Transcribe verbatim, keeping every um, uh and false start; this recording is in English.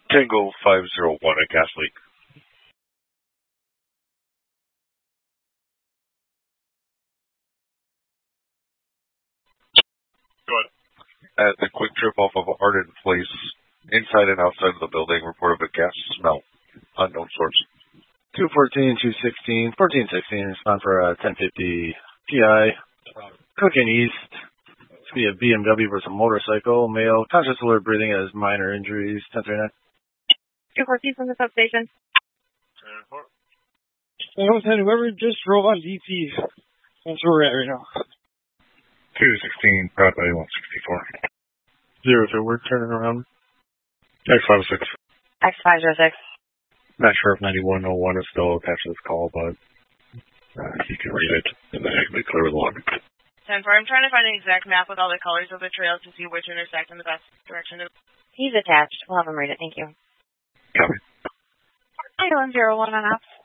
Tango five zero one, a gas leak. Go ahead. At the quick trip off of Arden Place, inside and outside of the building, reported a gas smell. Unknown source. two fourteen, two sixteen, fourteen sixteen, respond for uh, ten fifty P I. Cooking East. It's be a B M W versus a motorcycle. Male, conscious alert breathing, has minor injuries. ten thirty-nine. two fourteen from the substation. Well, whoever just drove on D P. That's where we're at right now. two sixteen, Broadway one sixty-four. Zero to word turning around. X five six. X five zero six. Not sure if ninety-one oh one is still attached to this call, but uh, you can read it and then it can be clear with log. ten four, I'm trying to find an exact map with all the colors of the trails to see which intersect in the best direction. He's attached. We'll have him read it. Thank you. Copy. Island zero one on ops.